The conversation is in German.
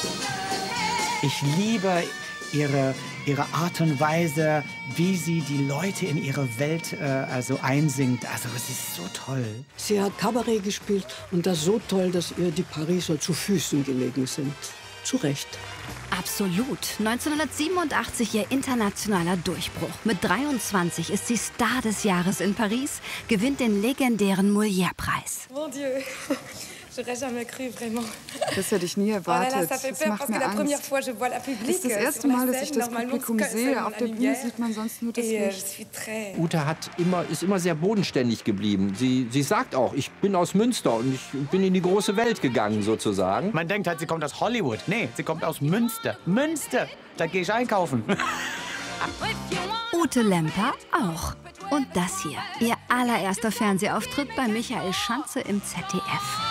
Ich liebe ihre Art und Weise, wie sie die Leute in ihre Welt einsingt. Also es ist so toll. Sie hat Kabarett gespielt und das so toll, dass ihr die Pariser zu Füßen gelegen sind. Zu Recht. Absolut. 1987 ihr internationaler Durchbruch. Mit 23 ist sie Star des Jahres in Paris, gewinnt den legendären Molière-Preis. Mon Dieu, j'aurais jamais cru, vraiment. Das hätte ich nie erwartet. Das macht mir Angst. Das ist das erste Mal, dass ich das Publikum sehe. Auf der Bühne sieht man sonst nur das Licht. Ute ist immer sehr bodenständig geblieben. Sie sagt auch, ich bin aus Münster und ich bin in die große Welt gegangen, sozusagen. Man denkt halt, sie kommt aus Hollywood. Nee, sie kommt aus Münster. Münster, da gehe ich einkaufen. Ute Lemper auch. Und das hier, ihr allererster Fernsehauftritt bei Michael Schanze im ZDF.